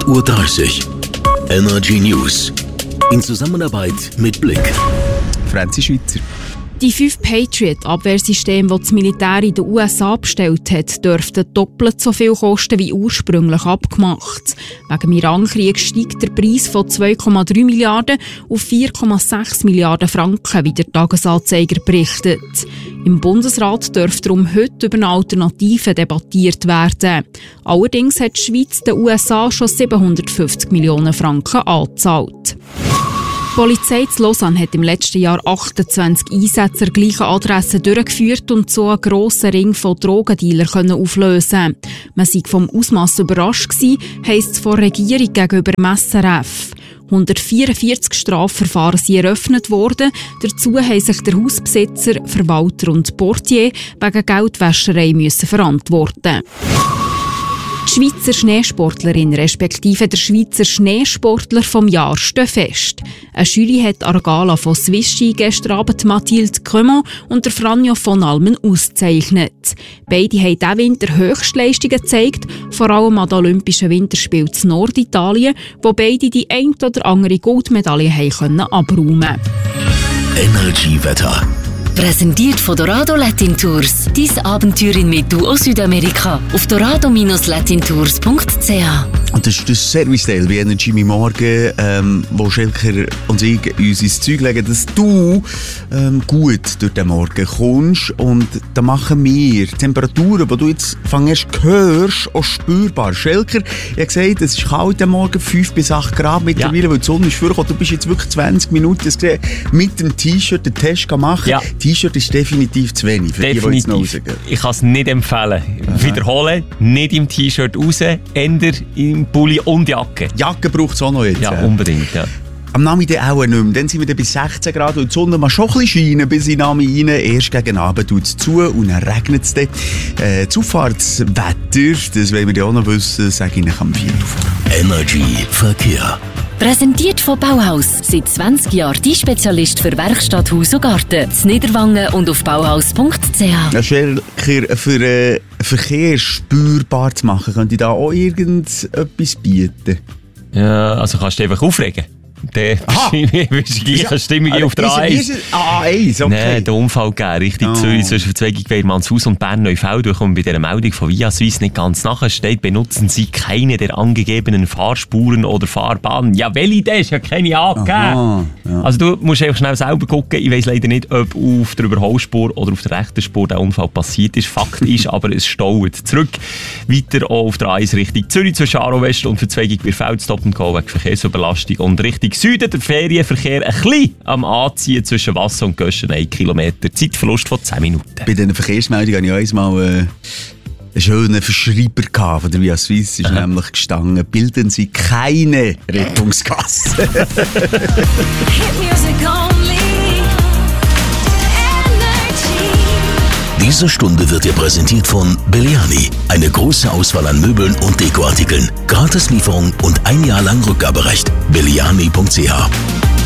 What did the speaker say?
8:30 Uhr. Energy News. In Zusammenarbeit mit Blick. Franzi Schweizer. Die 5 Patriot-Abwehrsysteme, die das Militär in den USA bestellt hat, dürften doppelt so viel kosten wie ursprünglich abgemacht. Wegen dem Irankrieg steigt der Preis von 2,3 Milliarden auf 4,6 Milliarden Franken, wie der Tagesanzeiger berichtet. Im Bundesrat dürfte darum heute über eine Alternative debattiert werden. Allerdings hat die Schweiz den USA schon 750 Millionen Franken angezahlt. Die Polizei in Lausanne hat im letzten Jahr 28 Einsätze an gleichen Adressen durchgeführt und so einen grossen Ring von Drogendealern auflösen. Man sei vom Ausmaß überrascht gewesen, heisst es von der Regierung gegenüber dem SRF. 144 Strafverfahren sind eröffnet worden. Dazu haben sich der Hausbesitzer, Verwalter und Portier wegen Geldwäscherei verantworten. Die Schweizer Schneesportlerin respektive der Schweizer Schneesportler vom Jahr stehen fest. Eine Jury hat an der Gala von Swiss Ski gestern Abend Mathilde Cremont und der Franjo von Almen ausgezeichnet. Beide haben diesen Winter Höchstleistungen gezeigt, vor allem an den Olympischen Winterspielen in Norditalien, wo beide die ein oder andere Goldmedaille abräumen konnten. Energy-Wetter. Präsentiert von Dorado Latin Tours. Dein Abenteuer in Metu aus Südamerika. Auf dorado-latintours.ch. Und das ist das Service-Teil bei Energy am Morgen, wo Schelker und ich uns ins Zeug legen, dass du gut durch den Morgen kommst. Und da machen wir Temperaturen, die du jetzt erst hörst, auch spürbar. Schelker, ich habe gesagt, es ist kalt am Morgen, 5 bis 8 Grad mittlerweile, weil die Sonne ist vorgekommen. Du bist jetzt wirklich 20 Minuten gesehen, mit dem T-Shirt den Test machen. Ja. T-Shirt ist definitiv zu wenig für die jetzt noch rausgehen. Ich kann es nicht empfehlen. Wiederholen, nicht im T-Shirt raus, eher im Pulli und Jacke. Jacke braucht es auch noch jetzt. Ja, unbedingt. Ja. Am Nachmittag auch nicht mehr. Dann sind wir dann bis 16 Grad und die Sonne mal schon ein bisschen scheinen bis in den Abend rein. Erst gegen Abend tut es zu und dann regnet es dann. Das Auffahrtswetter, das wollen wir ja auch noch wissen, sage ich Ihnen am 4 Uhr. Energy Verkehr. Präsentiert von Bauhaus. Seit 20 Jahren die Spezialist für Werkstatt, Haus und Garten. In Niederwangen und auf bauhaus.ch. Ja, Schelker, für Verkehr spürbar zu machen, könnte ich da auch irgendetwas bieten? Ja, also kannst du dich einfach aufregen. Dann bist du gleich eine Stimmung auf der A1. A1, okay. Nein, der Unfall gegeben, Richtung Zürich zwischen Verzweigung Weidmannshaus und Bern-Neufeld. Wir kommen bei dieser Meldung von Via Suisse nicht ganz nach. Steht, benutzen Sie keine der angegebenen Fahrspuren oder Fahrbahnen. Ja, welche das? Ist ja keine angegeben. Ja. Also du musst einfach schnell selber gucken. Ich weiss leider nicht, ob auf der Überholspur oder auf der rechten Spur der Unfall passiert ist. Fakt ist aber, es staut. Zurück weiter auch auf der A1 Richtung Zürich zwischen Aarau West und Verzweigung Bierfeld. Stop and Go wegen Verkehrsüberlastung und Richtung Süden der Ferienverkehr ein bisschen am Anziehen zwischen Wasser und Göschen 1 Kilometer. Zeitverlust von 10 Minuten. Bei diesen Verkehrsmeldungen hatte ich einmal einen schönen Verschreiber von der Via Suisse. Ist nämlich gestanden, bilden Sie keine Rettungsgasse. Diese Stunde wird dir präsentiert von Belliani. Eine große Auswahl an Möbeln und Dekoartikeln. Gratislieferung und 1 Jahr lang Rückgaberecht. Belliani.ch